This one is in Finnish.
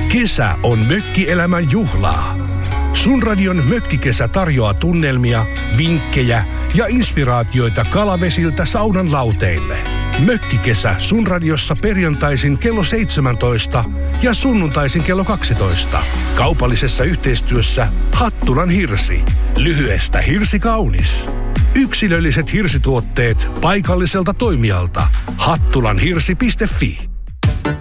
Kesä on mökkielämän juhlaa. Sunradion Mökkikesä tarjoaa tunnelmia, vinkkejä ja inspiraatioita kalavesiltä saunan lauteille. Mökkikesä Sunradiossa perjantaisin kello 17 ja sunnuntaisin kello 12. Kaupallisessa yhteistyössä Hattulan hirsi. Lyhyestä hirsi kaunis. Yksilölliset hirsituotteet paikalliselta toimijalta. Hattulanhirsi.fi